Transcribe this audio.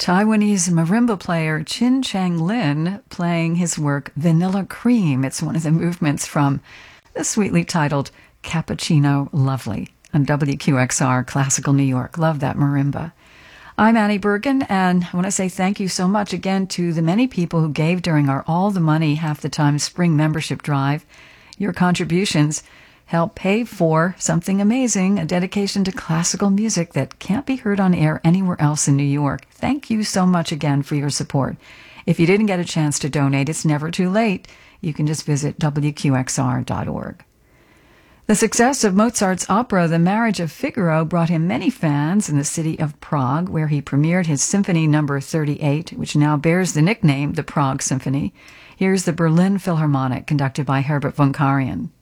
Taiwanese marimba player Chin Chang Lin playing his work Vanilla Cream. It's one of the movements from the sweetly titled Cappuccino Lovely on WQXR Classical New York. Love that marimba. I'm Annie Bergen, and I want to say thank you so much again to the many people who gave during our All the Money Half the Time spring membership drive. Your contributions help pay for something amazing, a dedication to classical music that can't be heard on air anywhere else in New York. Thank you so much again for your support. If you didn't get a chance to donate, it's never too late. You can just visit WQXR.org. The success of Mozart's opera, The Marriage of Figaro, brought him many fans in the city of Prague, where he premiered his Symphony No. 38, which now bears the nickname the Prague Symphony. Here's the Berlin Philharmonic, conducted by Herbert von Karajan.